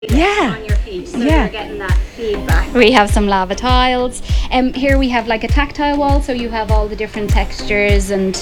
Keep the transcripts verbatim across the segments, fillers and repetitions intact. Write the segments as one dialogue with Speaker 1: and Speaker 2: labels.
Speaker 1: Yeah.
Speaker 2: On your feet, so
Speaker 1: Yeah.
Speaker 2: you're getting that feedback. We have some lava tiles. Um, here we have like a tactile wall, so you have all the different textures and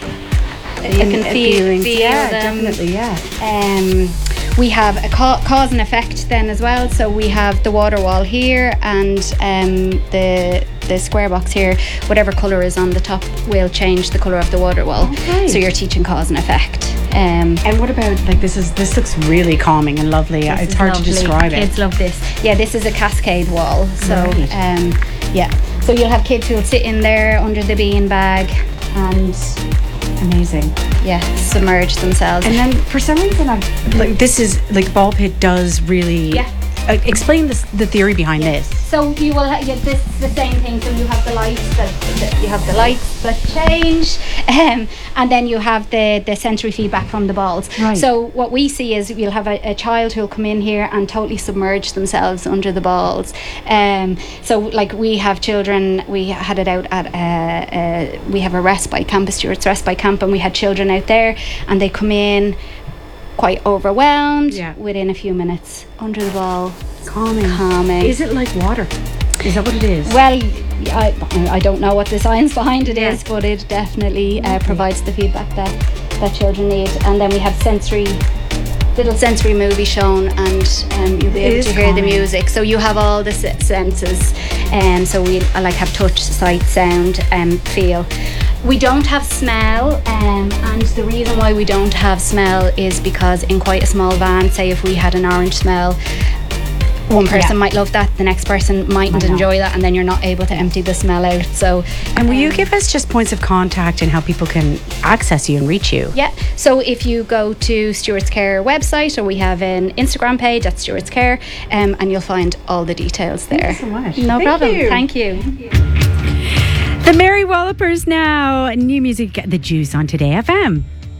Speaker 2: you
Speaker 1: And-
Speaker 2: can
Speaker 1: and
Speaker 2: feel,
Speaker 1: feelings.
Speaker 2: feel
Speaker 1: Yeah,
Speaker 2: them.
Speaker 1: definitely, yeah.
Speaker 2: Um, we have a ca- cause and effect then as well. So we have the water wall here and um, the the square box here. Whatever colour is on the top will change the colour of the water wall.
Speaker 1: Okay.
Speaker 2: So you're teaching cause and effect. Um,
Speaker 1: And what about, like, this is this looks really calming and lovely.
Speaker 2: This
Speaker 1: It's
Speaker 2: is
Speaker 1: hard
Speaker 2: lovely.
Speaker 1: to describe it.
Speaker 2: Kids love this. Yeah, this is a cascade wall. So,
Speaker 1: Right.
Speaker 2: um, yeah. So you'll have kids who will sit in there under the bean bag and,
Speaker 1: Amazing.
Speaker 2: yeah, submerge themselves.
Speaker 1: And then for some reason, I'm like, this is like ball pit does really.
Speaker 2: Yeah.
Speaker 1: Uh, explain this, the theory behind this.
Speaker 2: So you will have, yeah, this is the same thing. So you have the lights that, that you have the lights that change, um, and then you have the the sensory feedback from the balls.
Speaker 1: Right.
Speaker 2: So what we see is you'll have a, a child who'll come in here and totally submerge themselves under the balls. Um, so like we have children, we had it out at a, a we have a respite camp, a Stewart's respite camp, and we had children out there, and they come in quite overwhelmed
Speaker 1: Yeah.
Speaker 2: within a few minutes under the ball.
Speaker 1: Calming.
Speaker 2: Calming.
Speaker 1: Is it like water? Is that what it is?
Speaker 2: Well, I, I don't know what the science behind it
Speaker 1: Yeah.
Speaker 2: is, but it definitely uh, provides the feedback that, that children need. And then we have sensory, little sensory movie shown, and um, you'll be
Speaker 1: It
Speaker 2: able
Speaker 1: is
Speaker 2: to hear the
Speaker 1: calming.
Speaker 2: music. So you have all the se- senses, and so we I like have touch, sight, sound, um, feel. We don't have smell, um, and the reason why we don't have smell is because in quite a small van, say if we had an orange smell, one person
Speaker 1: Yeah.
Speaker 2: might love that, the next person mightn't
Speaker 1: Might not.
Speaker 2: enjoy that, and then you're not able to empty the smell out. So,
Speaker 1: And will you
Speaker 2: um,
Speaker 1: give us just points of contact and how people can access you and reach you?
Speaker 2: Yeah, so if you go to Stewart's Care website, or we have an Instagram page at Stewart's Care, um, and you'll find all the details there.
Speaker 1: you so much.
Speaker 2: No
Speaker 1: Thank
Speaker 2: problem.
Speaker 1: you.
Speaker 2: Thank you.
Speaker 1: The Mary Wallopers now. New music, The Juice on Today F M.